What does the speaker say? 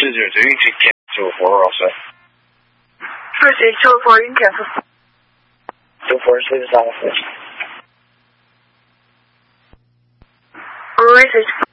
we're all set. First aid, 204, you can cancel. 204, please, office. Research.